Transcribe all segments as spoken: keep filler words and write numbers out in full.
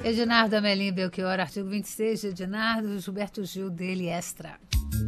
Edinardo Amelim Belchior, artigo vinte e seis de Edinardo, Gilberto Gil, dele extra.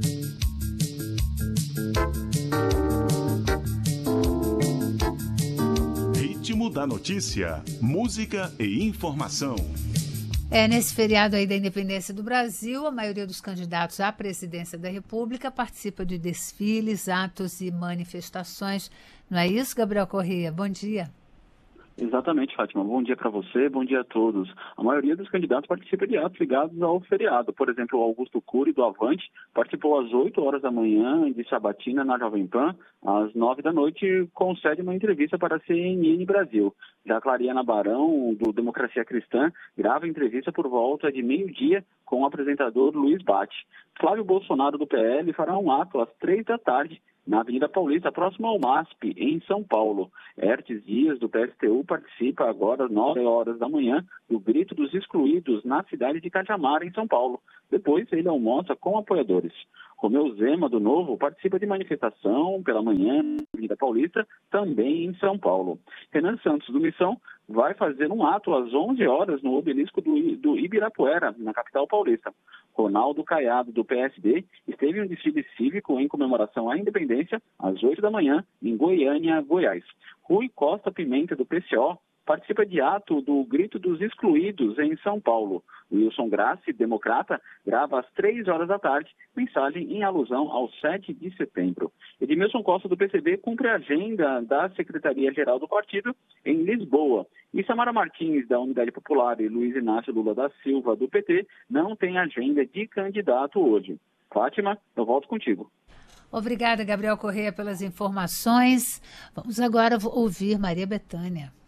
Ritmo da notícia, música e informação. É, nesse feriado aí da independência do Brasil, a maioria dos candidatos à presidência da República participa de desfiles, atos e manifestações. Não é isso, Gabriel Corrêa? Bom dia. Exatamente, Fátima. Bom dia para você, bom dia a todos. A maioria dos candidatos participa de atos ligados ao feriado. Por exemplo, o Augusto Cury, do Avante, participou às oito horas da manhã de sabatina na Jovem Pan. Às nove da noite, concede uma entrevista para a C N N Brasil. Já a Clariana Barão, do Democracia Cristã, grava entrevista por volta de meio-dia com o apresentador Luiz Bate. Flávio Bolsonaro, do P L, fará um ato às três da tarde na Avenida Paulista, próximo ao M A S P, em São Paulo. Hertes Dias, do P S T U, participa agora às nove horas da manhã do Grito dos Excluídos, na cidade de Cajamar, em São Paulo. Depois, ele almoça com apoiadores. Romeu Zema, do Novo, participa de manifestação pela manhã na Avenida Paulista, também em São Paulo. Renan Santos, do Missão, vai fazer um ato às onze horas no obelisco do, do Ibirapuera, na capital paulista. Ronaldo Caiado, do P S B, esteve em um desfile cívico em comemoração à independência às oito da manhã, em Goiânia, Goiás. Rui Costa Pimenta, do P C O, participa de ato do Grito dos Excluídos em São Paulo. Wilson Grassi, democrata, grava às três horas da tarde mensagem em alusão ao sete de setembro. Edmilson Costa, do P C B, cumpre a agenda da Secretaria-Geral do partido em Lisboa. E Samara Martins, da Unidade Popular, e Luiz Inácio Lula da Silva, do P T, não têm agenda de candidato hoje. Fátima, eu volto contigo. Obrigada, Gabriel Corrêa, pelas informações. Vamos agora ouvir Maria Bethânia.